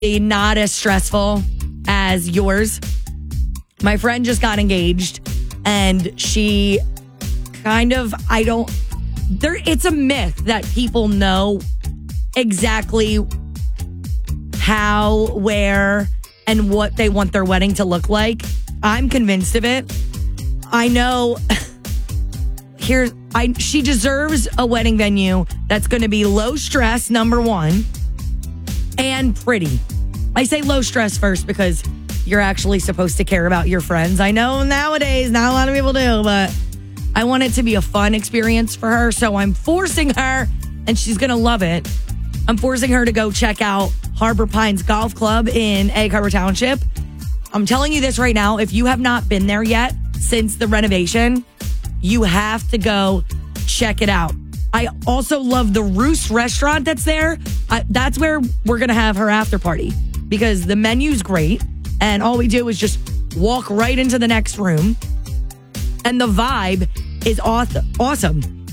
not as stressful as yours. My friend just got engaged and she it's a myth that people know exactly how, where, and what they want their wedding to look like. I'm convinced of it. I know she deserves a wedding venue that's going to be low stress, number one, and pretty. I say low stress first because you're actually supposed to care about your friends. I know nowadays not a lot of people do, but I want it to be a fun experience for her. So I'm forcing her, and she's going to love it. I'm forcing her to go check out Harbor Pines Golf Club in Egg Harbor Township. I'm telling you this right now. If you have not been there yet since the renovation, you have to go check it out. I also love the Roost restaurant that's there. That's where we're going to have her after party because the menu's great. And all we do is just walk right into the next room. And the vibe is awesome.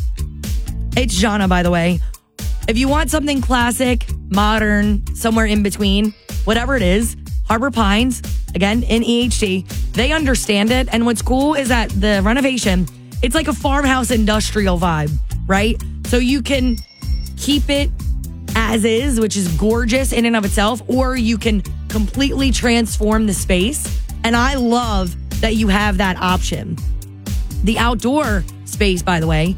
It's Jana, by the way. If you want something classic, modern, somewhere in between, whatever it is, Harbor Pines, again, in EHT, they understand it. And what's cool is that the renovation, it's like a farmhouse industrial vibe, right? So you can keep it as is, which is gorgeous in and of itself, or you can completely transform the space. And I love that you have that option. The outdoor space, by the way,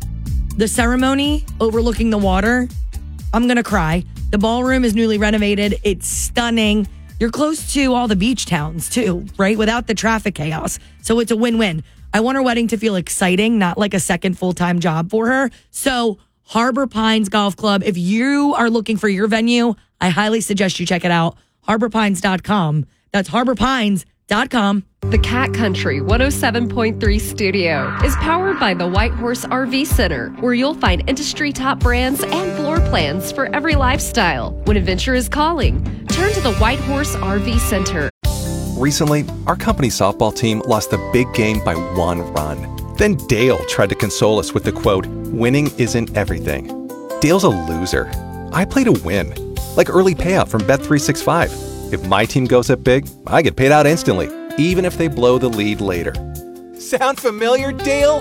the ceremony overlooking the water, I'm going to cry. The ballroom is newly renovated. It's stunning. You're close to all the beach towns too, right? Without the traffic chaos. So it's a win-win. I want her wedding to feel exciting, not like a second full-time job for her. So Harbor Pines Golf Club, if you are looking for your venue, I highly suggest you check it out. HarborPines.com. That's HarborPines.com. The Cat Country 107.3 studio is powered by the White Horse RV Center, where you'll find industry top brands and floor plans for every lifestyle. When adventure is calling, turn to the White Horse RV Center. Recently, our company softball team lost the big game by 1 run. Then Dale tried to console us with the quote, "Winning isn't everything." Dale's a loser. I play to win, like early payout from Bet365. If my team goes up big, I get paid out instantly, even if they blow the lead later. Sound familiar, Dale?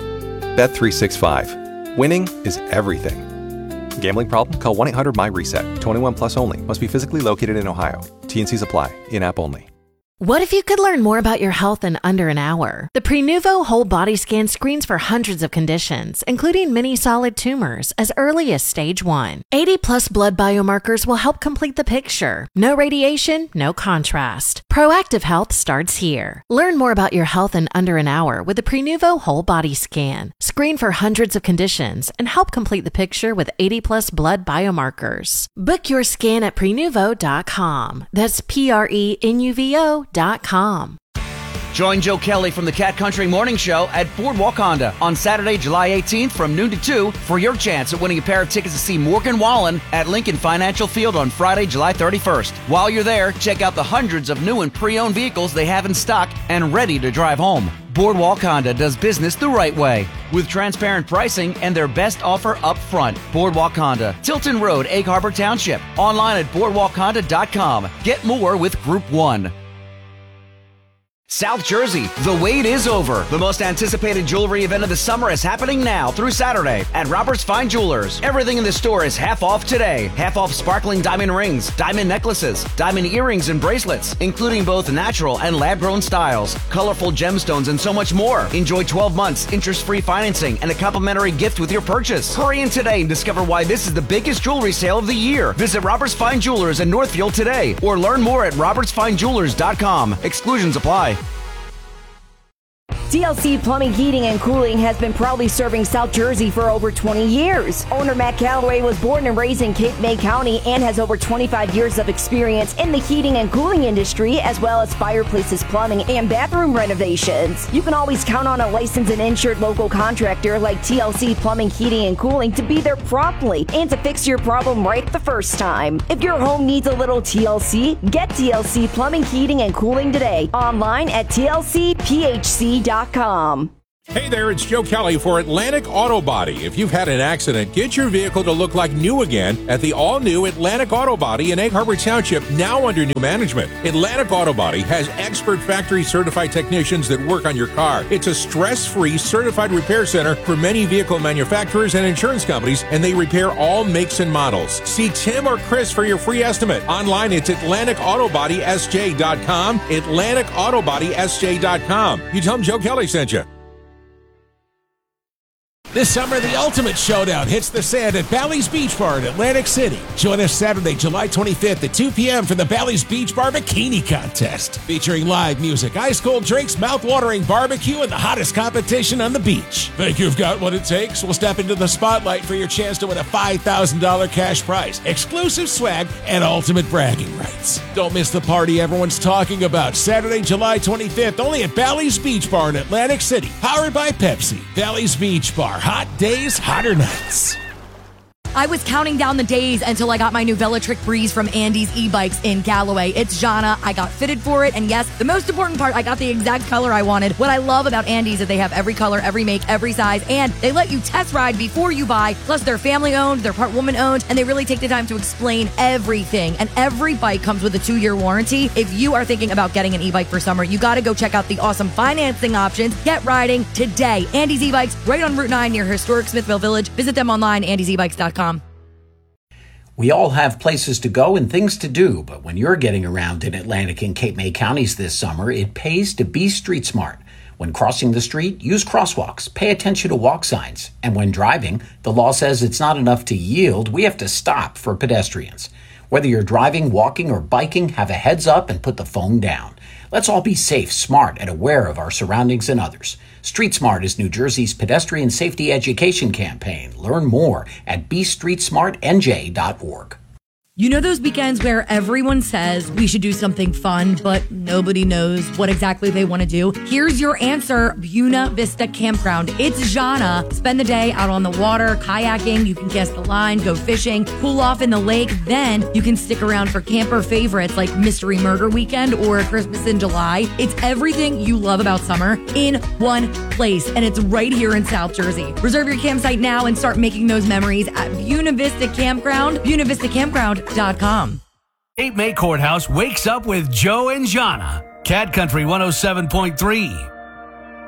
Bet365. Winning is everything. Gambling problem? Call 1-800-MY-RESET. 21 plus only. Must be physically located in Ohio. T&Cs apply. In-app only. What if you could learn more about your health in under an hour? The Prenuvo Whole Body Scan screens for hundreds of conditions, including many solid tumors, as early as stage 1. 80-plus blood biomarkers will help complete the picture. No radiation, no contrast. Proactive health starts here. Learn more about your health in under an hour with the Prenuvo Whole Body Scan. Screen for hundreds of conditions and help complete the picture with 80-plus blood biomarkers. Book your scan at Prenuvo.com. That's Prenuvo.com. Join Joe Kelly from the Cat Country Morning Show at Boardwalk Honda on Saturday, July 18th from noon to 2 for your chance at winning a pair of tickets to see Morgan Wallen at Lincoln Financial Field on Friday, July 31st. While you're there, check out the hundreds of new and pre-owned vehicles they have in stock and ready to drive home. Boardwalk Honda does business the right way with transparent pricing and their best offer up front. Boardwalk Honda, Tilton Road, Egg Harbor Township. Online at boardwalkhonda.com. Get more with Group 1. South Jersey, the wait is over. The most anticipated jewelry event of the summer is happening now through Saturday at Robert's Fine Jewelers. Everything in the store is half off today. Half off sparkling diamond rings, diamond necklaces, diamond earrings and bracelets, including both natural and lab-grown styles, colorful gemstones, and so much more. Enjoy 12 months interest-free financing and a complimentary gift with your purchase. Hurry in today and discover why this is the biggest jewelry sale of the year. Visit Robert's Fine Jewelers in Northfield today or learn more at robertsfinejewelers.com. Exclusions apply. TLC Plumbing, Heating, and Cooling has been proudly serving South Jersey for over 20 years. Owner Matt Calloway was born and raised in Cape May County and has over 25 years of experience in the heating and cooling industry, as well as fireplaces, plumbing, and bathroom renovations. You can always count on a licensed and insured local contractor like TLC Plumbing, Heating, and Cooling to be there promptly and to fix your problem right the first time. If your home needs a little TLC, get TLC Plumbing, Heating, and Cooling today. Online at tlcphc.com. Hey there, it's Joe Kelly for Atlantic Auto Body. If you've had an accident, get your vehicle to look like new again at the all-new Atlantic Auto Body in Egg Harbor Township, now under new management. Atlantic Auto Body has expert factory-certified technicians that work on your car. It's a stress-free certified repair center for many vehicle manufacturers and insurance companies, and they repair all makes and models. See Tim or Chris for your free estimate. Online, it's AtlanticAutobodysJ.com, AtlanticAutobodysJ.com. You tell them Joe Kelly sent you. This summer, the ultimate showdown hits the sand at Bally's Beach Bar in Atlantic City. Join us Saturday, July 25th at 2 p.m. for the Bally's Beach Bar Bikini Contest. Featuring live music, ice-cold drinks, mouth-watering barbecue, and the hottest competition on the beach. Think you've got what it takes? We'll step into the spotlight for your chance to win a $5,000 cash prize, exclusive swag, and ultimate bragging rights. Don't miss the party everyone's talking about. Saturday, July 25th, only at Bally's Beach Bar in Atlantic City. Powered by Pepsi. Bally's Beach Bar. Hot days, hotter nights. I was counting down the days until I got my new Velotric Breeze from Andy's e-bikes in Galloway. It's Jana. I got fitted for it. And yes, the most important part, I got the exact color I wanted. What I love about Andy's is they have every color, every make, every size, and they let you test ride before you buy. Plus, they're family owned, they're part woman owned, and they really take the time to explain everything. And every bike comes with a 2-year warranty. If you are thinking about getting an e-bike for summer, you got to go check out the awesome financing options. Get riding today. Andy's e-bikes, right on Route 9 near historic Smithville Village. Visit them online, andysebikes.com. We all have places to go and things to do, but when you're getting around in Atlantic and Cape May counties this summer, it pays to be street smart. When crossing the street, use crosswalks, pay attention to walk signs, and when driving, the law says it's not enough to yield, we have to stop for pedestrians. Whether you're driving, walking, or biking, have a heads up and put the phone down. Let's all be safe, smart, and aware of our surroundings and others. Street Smart is New Jersey's pedestrian safety education campaign. Learn more at bestreetsmartnj.org. You know those weekends where everyone says we should do something fun, but nobody knows what exactly they want to do? Here's your answer, Buena Vista Campground. It's Jana. Spend the day out on the water, kayaking. You can cast the line, go fishing, cool off in the lake. Then you can stick around for camper favorites like Mystery Murder Weekend or Christmas in July. It's everything you love about summer in one place, and it's right here in South Jersey. Reserve your campsite now and start making those memories at Buena Vista Campground, BuenaVistaCampground.com. Cape May Courthouse wakes up with Joe and Jana. Cat Country 107.3.